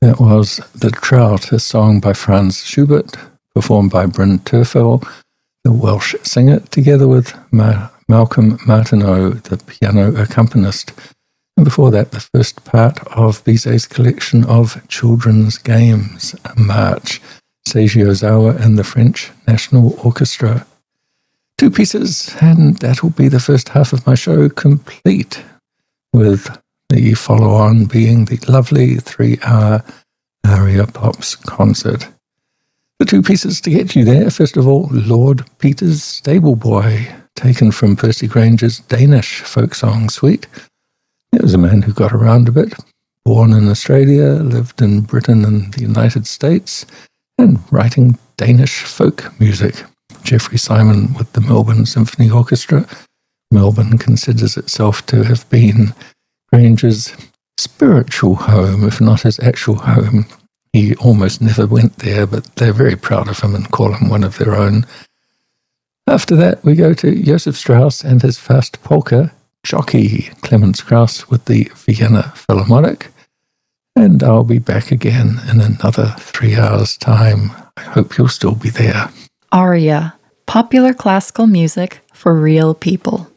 That was The Trout, a song by Franz Schubert, performed by Bryn Terfel, the Welsh singer, together with Malcolm Martineau, the piano accompanist. And before that, the first part of Bizet's collection of children's games, a march, Seiji Ozawa and the French National Orchestra. Two pieces, and that'll be the first half of my show complete, with the follow-on being the lovely 3-hour Aria Pops concert. The two pieces to get you there, first of all, Lord Peter's Stable Boy, taken from Percy Granger's Danish folk song suite. It was a man who got around a bit, born in Australia, lived in Britain and the United States, and writing Danish folk music. Geoffrey Simon with the Melbourne Symphony Orchestra. Melbourne considers itself to have been Granger's spiritual home, if not his actual home. He almost never went there, but they're very proud of him and call him one of their own. After that, we go to Joseph Strauss and his fast polka, Jockey, Clemens Krauss with the Vienna Philharmonic. And I'll be back again in another 3 hours' time. I hope you'll still be there. Aria, popular classical music for real people.